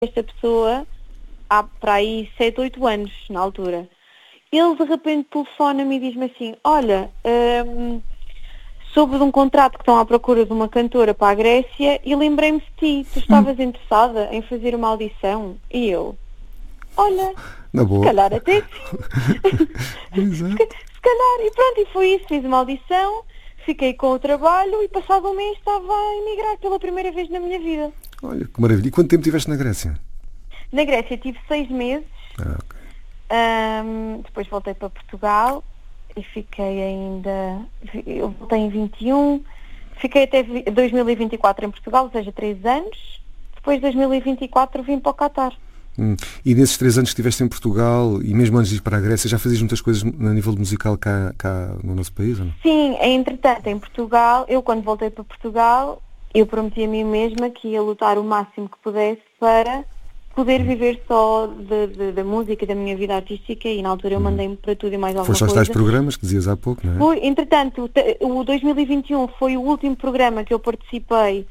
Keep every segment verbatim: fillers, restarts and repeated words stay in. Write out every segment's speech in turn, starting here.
esta pessoa há para aí sete, oito anos, na altura. Ele de repente telefona-me e diz-me assim, olha, hum, soube de um contrato que estão à procura de uma cantora para a Grécia e lembrei-me de ti, tu estavas hum. interessada em fazer uma audição? E eu, olha, Na boa. se calhar até sim. se, se calhar, e pronto, e foi isso, fiz uma audição, fiquei com o trabalho e passado um mês estava a emigrar pela primeira vez na minha vida. Olha, que maravilha. E quanto tempo estiveste na Grécia? Na Grécia tive seis meses, Ah, ok. um, depois voltei para Portugal e fiquei ainda, eu voltei em vinte e um, fiquei até dois mil e vinte e quatro em Portugal, ou seja, três anos, depois de dois mil e vinte e quatro vim para o Qatar. Hum. E nesses três anos que estiveste em Portugal e mesmo antes de ir para a Grécia, já fazias muitas coisas a nível musical cá, cá no nosso país, ou não? Sim, entretanto, em Portugal, eu quando voltei para Portugal, eu prometi a mim mesma que ia lutar o máximo que pudesse para poder viver só da música, da minha vida artística, e na altura eu mandei-me para tudo e mais alguma Foste aos coisa. tais programas que dizias há pouco, não é? Foi, entretanto, o dois mil e vinte e um foi o último programa que eu participei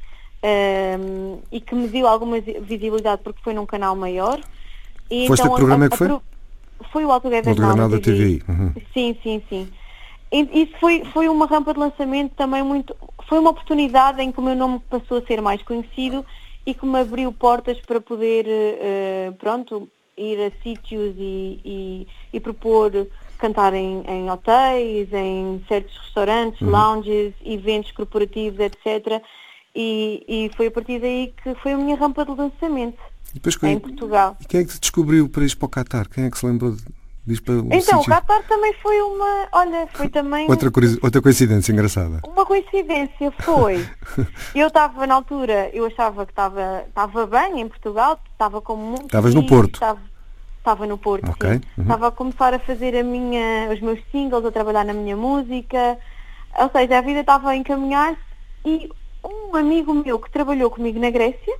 um, e que me deu alguma visibilidade porque foi num canal maior. E Foste então, a que programa a, é que foi? A, foi o All Together Now Now da da T V. T V. Uhum. Sim, sim, sim. E, isso foi, foi uma rampa de lançamento também muito... Foi uma oportunidade em que o meu nome passou a ser mais conhecido e que me abriu portas para poder, uh, pronto, ir a sítios e, e, e propor cantar em, em hotéis, em certos restaurantes, uhum. lounges, eventos corporativos, etcétera. E, e foi a partir daí que foi a minha rampa de lançamento depois, em Portugal. E quem é que te descobriu para ir para o Qatar? Quem é que se lembrou de... Diz para o então, sítio? o Qatar também foi uma... Olha, foi também... Outra, outra coincidência engraçada. Uma coincidência, foi. Eu estava, na altura, eu achava que estava estava bem em Portugal, estava como muito... Estavas no Porto? Estava, estava no Porto, okay. sim. Uhum. Estava a começar a fazer a minha, os meus singles, a trabalhar na minha música. Ou seja, a vida estava a encaminhar-se e um amigo meu que trabalhou comigo na Grécia,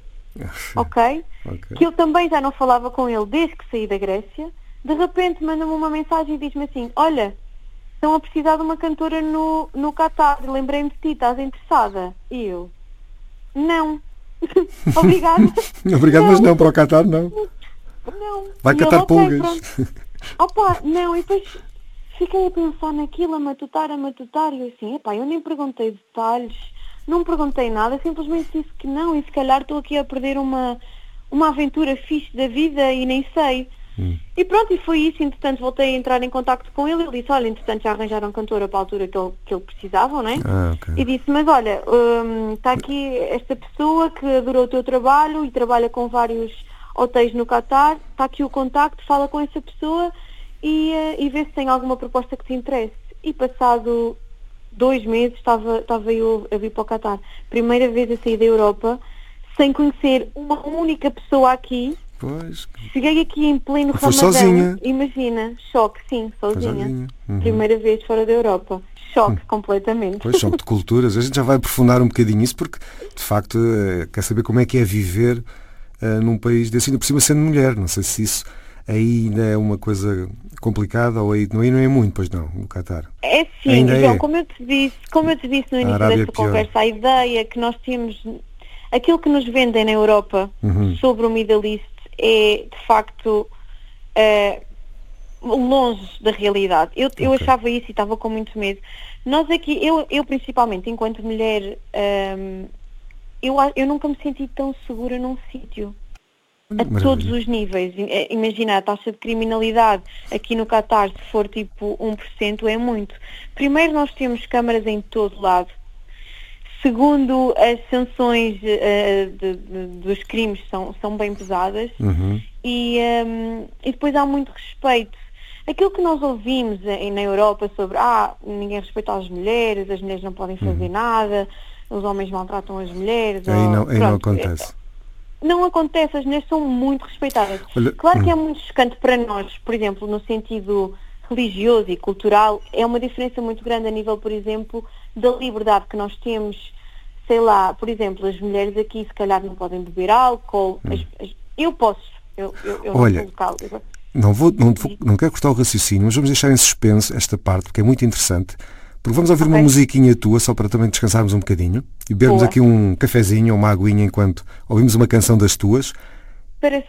ok? okay. Que eu também já não falava com ele desde que saí da Grécia, de repente manda-me uma mensagem e diz-me assim, olha, estão a precisar de uma cantora no, no Qatar, lembrei-me de ti, estás interessada? E eu, não. Obrigada. Obrigado, não. Mas não, para o Qatar não. Não. Vai e catar ele, okay, pulgas. Opa, não, e depois fiquei a pensar naquilo, a matutar, a matutar, e eu assim, epá, eu nem perguntei detalhes, não perguntei nada, simplesmente disse que não, e se calhar estou aqui a perder uma, uma aventura fixe da vida e nem sei. Hum. E pronto, e foi isso. Entretanto voltei a entrar em contacto com ele. Ele disse, olha, entretanto já arranjaram cantora para a altura que ele, que ele precisava, não é? Ah, okay. E disse, mas olha, hum, está aqui esta pessoa que adorou o teu trabalho e trabalha com vários hotéis no Qatar, está aqui o contacto, fala com essa pessoa e, uh, e vê se tem alguma proposta que te interesse. E passado dois meses estava, estava eu a vir para o Qatar. Primeira vez a sair da Europa sem conhecer uma única pessoa aqui. Pois. Cheguei aqui em pleno Foi Ramadão, sozinha. Imagina, choque, sim, sozinha. sozinha. Uhum. Primeira vez fora da Europa. Choque, uhum. completamente. Pois, choque de culturas. A gente já vai aprofundar um bocadinho isso porque, de facto, uh, quer saber como é que é viver uh, num país desse, ainda por cima sendo mulher. Não sei se isso aí ainda é uma coisa complicada ou aí não, aí não é muito, pois não, no Qatar. É sim, ainda João, é. como eu te disse, como eu te disse no início desta conversa, a ideia que nós temos, aquilo que nos vendem na Europa uhum. sobre o Middle East é, de facto, uh, longe da realidade. Eu, okay. eu achava isso e estava com muito medo. Nós aqui, eu, eu principalmente, enquanto mulher, um, eu, eu nunca me senti tão segura num sítio. A Maravilha. Todos os níveis. Imagina, a taxa de criminalidade aqui no Qatar, se for tipo um por cento, é muito. Primeiro, nós temos câmaras em todo lado. Segundo, as sanções uh, de, de, dos crimes são, são bem pesadas uhum. e, um, e depois há muito respeito. Aquilo que nós ouvimos em, na Europa sobre ah, ninguém respeita as mulheres, as mulheres não podem fazer uhum. nada, os homens maltratam as mulheres. Aí, ou, não, aí não acontece. É, não acontece, as mulheres são muito respeitadas. Olha, claro hum. que é muito chocante para nós, por exemplo, no sentido religioso e cultural, é uma diferença muito grande a nível, por exemplo, da liberdade que nós temos. Sei lá, por exemplo, as mulheres aqui se calhar não podem beber álcool. Hum. As, as, eu posso, eu, eu, eu Olha, não sou local. Eu... Não, vou, não, vou, não quero cortar o raciocínio, mas vamos deixar em suspense esta parte, porque é muito interessante. Porque vamos ouvir okay. uma musiquinha tua, só para também descansarmos um bocadinho, e bebermos Boa. aqui um cafezinho ou uma aguinha enquanto ouvimos uma canção das tuas. para